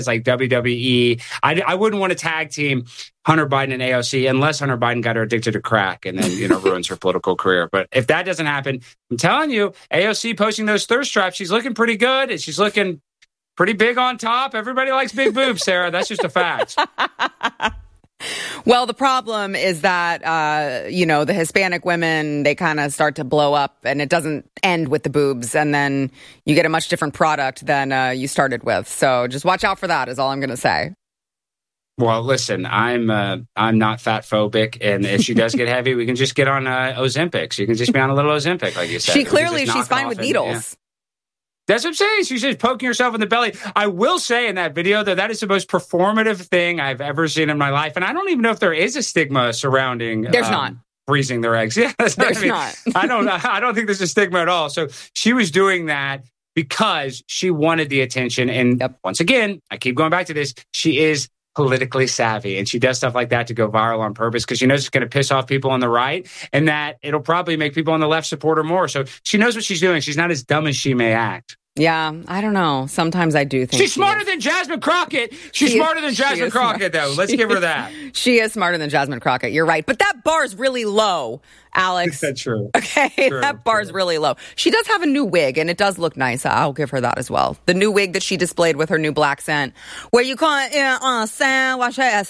like WWE. I wouldn't want to tag team Hunter Biden and AOC unless Hunter Biden got her addicted to crack and then, ruins her political career. But if that doesn't happen, I'm telling you, AOC posting those thirst traps, she's looking pretty good. And she's looking pretty big on top. Everybody likes big boobs, Sarah. That's just a fact. Well, the problem is that, the Hispanic women, they kind of start to blow up and it doesn't end with the boobs. And then you get a much different product than you started with. So just watch out for that is all I'm going to say. Well, listen, I'm not fat phobic. And if she does get heavy, we can just get on Ozempic. She can just be on a little Ozempic, like you said. She's fine with needles. That's what I'm saying. She's just poking herself in the belly. I will say in that video, though, that is the most performative thing I've ever seen in my life. And I don't even know if there is a stigma surrounding There's not. Freezing their eggs. Yeah, there's not. I don't think there's a stigma at all. So she was doing that because she wanted the attention. And Once again, I keep going back to this. She is politically savvy and she does stuff like that to go viral on purpose because she knows it's going to piss off people on the right and that it'll probably make people on the left support her more. So she knows what she's doing. She's not as dumb as she may act. Yeah, I don't know. Sometimes I do think she's smarter than Jasmine Crockett. She's smarter than Jasmine Crockett, though. Let's give her that. She is smarter than Jasmine Crockett. You're right. But that bar's really low, Alex. That's true. Okay, that bar's really low. She does have a new wig, and it does look nice. I'll give her that as well. The new wig that she displayed with her new black scent, where you can't, look at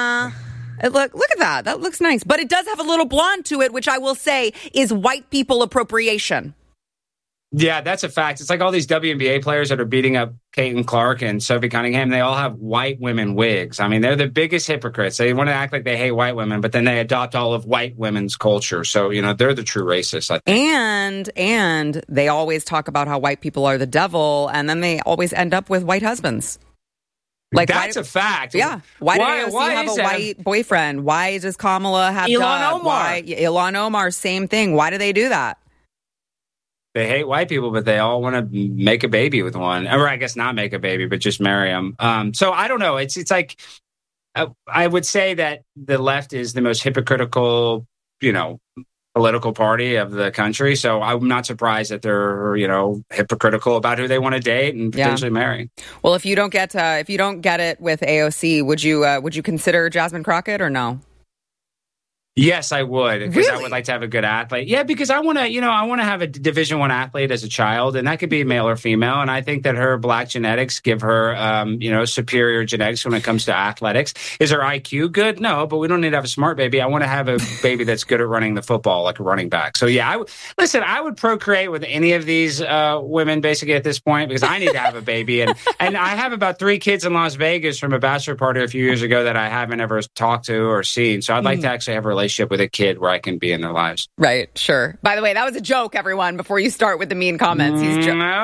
that. That looks nice. But it does have a little blonde to it, which I will say is white people appropriation. Yeah, that's a fact. It's like all these WNBA players that are beating up Caitlin Clark and Sophie Cunningham. They all have white women wigs. I mean, they're the biggest hypocrites. They want to act like they hate white women, but then they adopt all of white women's culture. So, they're the true racists, I think. And they always talk about how white people are the devil, and then they always end up with white husbands. Like that's a fact. Yeah. Why does AOC have a white boyfriend? Why does Kamala have Ilhan Omar? Ilhan Omar, same thing. Why do they do that? They hate white people, but they all want to make a baby with one. Or I guess not make a baby, but just marry them. So I don't know. It's like, I would say that the left is the most hypocritical, political party of the country. So I'm not surprised that they're, hypocritical about who they want to date and potentially marry. Well, if you don't get it with AOC, would you consider Jasmine Crockett or no? Yes, I would, because Really? I would like to have a good athlete. Yeah, because I want to have a Division I athlete as a child, and that could be male or female. And I think that her black genetics give her, superior genetics when it comes to athletics. Is her IQ good? No, but we don't need to have a smart baby. I want to have a baby that's good at running the football, like a running back. So yeah, I would procreate with any of these women basically at this point because I need to have a baby, and I have about 3 kids in Las Vegas from a bachelor party a few years ago that I haven't ever talked to or seen. So I'd like to actually have a relationship with a kid where I can be in their lives. Right, sure. By the way, that was a joke, everyone, before you start with the mean comments. No,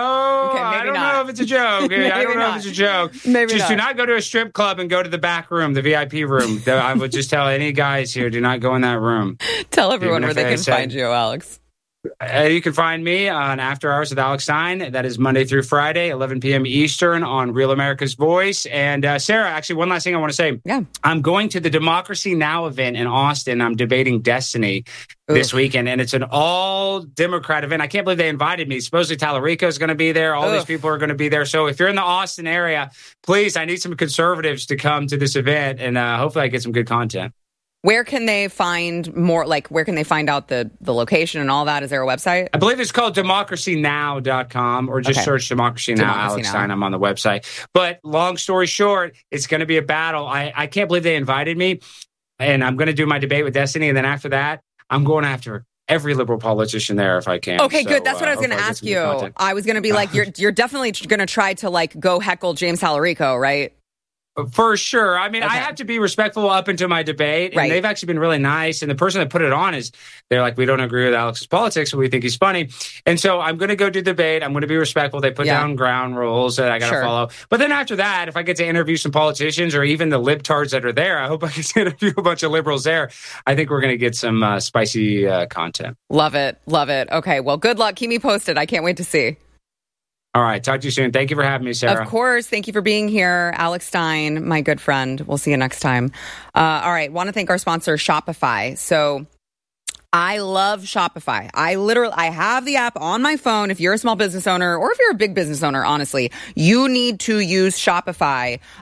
I don't know if it's a joke. I don't know if it's a joke. Just do not go to a strip club and go to the back room, the VIP room. I would just tell any guys here, do not go in that room. Tell everyone where they can find you, Alex. You can find me on After Hours with Alex Stein. That is Monday through Friday, 11 p.m. Eastern on Real America's Voice. And Sarah, actually, one last thing I want to say. Yeah. I'm going to the Democracy Now! Event in Austin. I'm debating Destiny this weekend, and it's an all-Democrat event. I can't believe they invited me. Supposedly Tallarico is going to be there. All these people are going to be there. So if you're in the Austin area, please, I need some conservatives to come to this event, and hopefully I get some good content. Where can they find more, where can they find out the location and all that? Is there a website? I believe it's called democracynow.com or just search Democracy Now, Alex Stein. I'm on the website. But long story short, it's going to be a battle. I can't believe they invited me, and I'm going to do my debate with Destiny. And then after that, I'm going after every liberal politician there if I can. Okay, good. That's what I was going to ask you. I was going to be like, you're definitely going to try to go heckle James Tallarico, right? For sure. I mean, I have to be respectful up until my debate, and they've actually been really nice. And the person that put it on they're like, we don't agree with Alex's politics, but we think he's funny. And so I'm going to go do the debate. I'm going to be respectful. They put down ground rules that I got to follow. But then after that, if I get to interview some politicians or even the libtards that are there, I hope I get to interview a bunch of liberals there. I think we're going to get some spicy content. Love it. Love it. Okay. Well, good luck. Keep me posted. I can't wait to see. All right. Talk to you soon. Thank you for having me, Sarah. Of course. Thank you for being here. Alex Stein, my good friend. We'll see you next time. All right. Want to thank our sponsor, Shopify. So I love Shopify. I have the app on my phone. If you're a small business owner or if you're a big business owner, honestly, you need to use Shopify